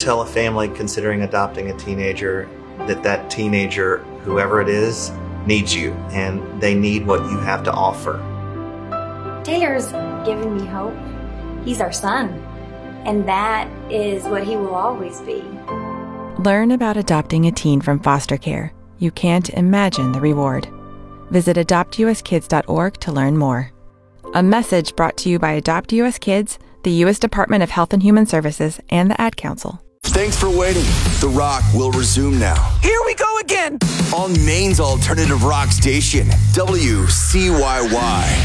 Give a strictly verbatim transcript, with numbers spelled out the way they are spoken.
tell a family considering adopting a teenager that that teenager, whoever it is, needs you, and they need what you have to offer. Taylor's given me hope. He's our son, and that is what he will always be. Learn about adopting a teen from foster care. You can't imagine the reward. Visit adopt u s kids dot org to learn more. A message brought to you by Adopt U S Kids, the U S Department of Health and Human Services, and the Ad Council. Thanks for waiting. The Rock will resume now. Here we go again! On Maine's alternative rock station, W C Y Y.